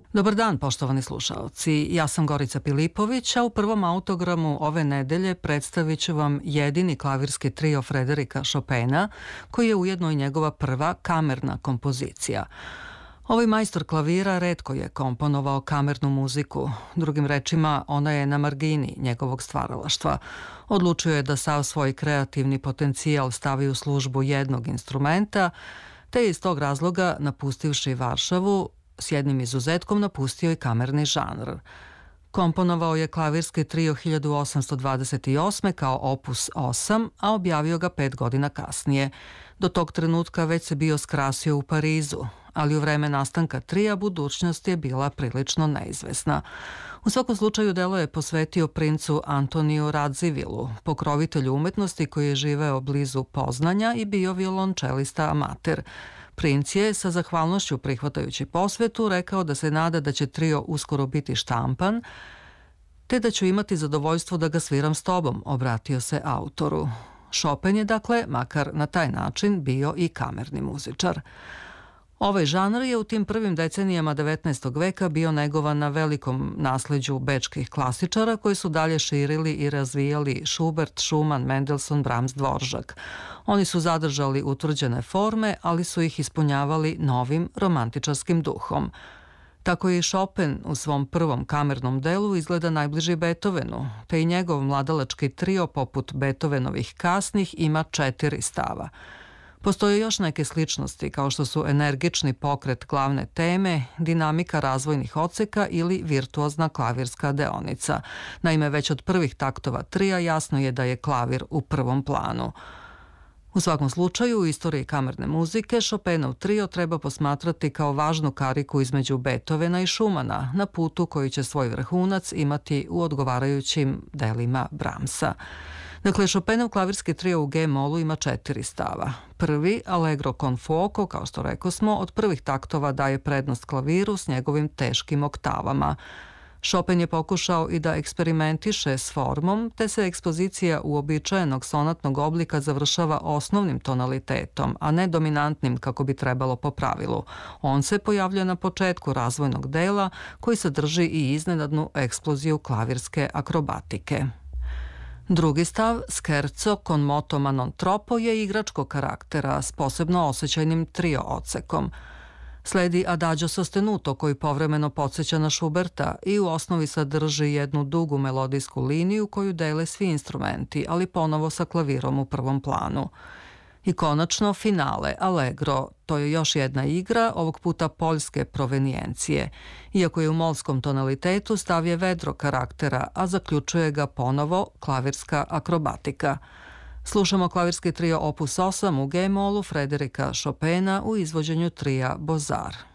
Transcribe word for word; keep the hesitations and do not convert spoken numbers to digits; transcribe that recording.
Dobar dan, poštovani slušaoci. Ja sam Gorica Pilipović, a u prvom autogramu ove nedelje predstavit ću vam jedini klavirski trio Frederika Chopina, koji je ujedno i njegova prva kamerna kompozicija. Ovaj majstor klavira retko je komponovao kamernu muziku. Drugim rečima, ona je na margini njegovog stvaralaštva. Odlučio je da sav svoj kreativni potencijal stavi u službu jednog instrumenta, te je iz tog razloga, napustivši Varšavu, s jednim izuzetkom napustio i kamerni žanr. Komponovao je klavirski trio hiljadu osamsto dvadeset osme kao opus osam, a objavio ga pet godina kasnije. Do tog trenutka već se bio skrasio u Parizu, ali u vreme nastanka trija budućnost je bila prilično neizvesna. U svakom slučaju delo je posvetio princu Antoniju Radzivilu, pokrovitelju umetnosti koji je živeo blizu Poznanja i bio violončelista amater. Princ je, sa zahvalnošću prihvatajući posvetu, rekao da se nada da će trio uskoro biti štampan, te da ću imati zadovoljstvo da ga sviram s tobom, obratio se autoru. Chopin je, dakle, makar na taj način, bio i kamerni muzičar. Ovaj žanr je u tim prvim decenijama devetnaestog veka bio negovan na velikom nasleđu bečkih klasičara koji su dalje širili i razvijali Schubert, Schumann, Mendelssohn, Brahms, Dvorak. Oni su zadržali utvrđene forme, ali su ih ispunjavali novim romantičarskim duhom. Tako je i Chopin u svom prvom kamernom delu izgleda najbliži Beethovenu, te i njegov mladalački trio poput Beethovenovih kasnih ima četiri stava. Postoje još neke sličnosti kao što su energični pokret glavne teme, dinamika razvojnih odseka ili virtuozna klavirska deonica. Naime, već od prvih taktova trija jasno je da je klavir u prvom planu. U svakom slučaju, u istoriji kamerne muzike Chopinov trio treba posmatrati kao važnu kariku između Beethovena i Schumana na putu koji će svoj vrhunac imati u odgovarajućim delima Brahmsa. Dakle, Chopinov klavirski trio u G-molu ima četiri stava. Prvi, Allegro con fuoco, kao što rekosmo, od prvih taktova daje prednost klaviru s njegovim teškim oktavama. Chopin je pokušao i da eksperimentiše s formom, te se ekspozicija uobičajenog sonatnog oblika završava osnovnim tonalitetom, a ne dominantnim kako bi trebalo po pravilu. On se pojavljuje na početku razvojnog dela, koji sadrži i iznenadnu eksploziju klavirske akrobatike. Drugi stav, Scherzo con moto ma non troppo, je igračkog karaktera s posebno osjećajnim trio odsekom. Sledi Adagio sostenuto koji povremeno podsjeća na Schuberta i u osnovi sadrži jednu dugu melodijsku liniju koju dele svi instrumenti, ali ponovo sa klavirom u prvom planu. I konačno finale, Allegro, to je još jedna igra, ovog puta poljske provenijencije. Iako je u molskom tonalitetu, stav je vedro karaktera, a zaključuje ga ponovo klavirska akrobatika. Slušamo klavirski trio opus osam u G-molu Frederika Chopina u izvođenju trija Beaux-Arts.